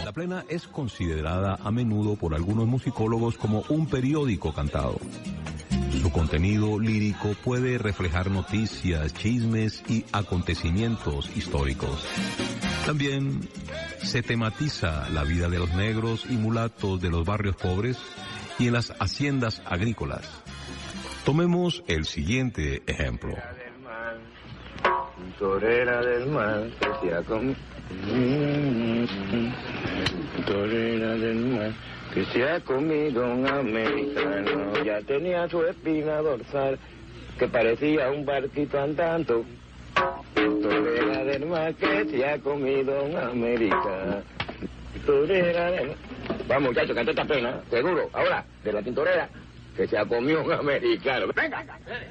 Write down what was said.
La Plena es considerada a menudo por algunos musicólogos como un periódico cantado. Su contenido lírico puede reflejar noticias, chismes y acontecimientos históricos. También se tematiza la vida de los negros y mulatos de los barrios pobres y en las haciendas agrícolas. Tomemos el siguiente ejemplo. Torera del mar, que se ha comido. Torera del mar, que se ha comido un americano. Ya tenía su espina dorsal, que parecía un barquito andando. Torera del mar, que se ha comido un americano. Torera del mar. Vamos, muchachos, canta esta pena, seguro. Ahora, de la tintorera, que se ha comido un americano. Venga.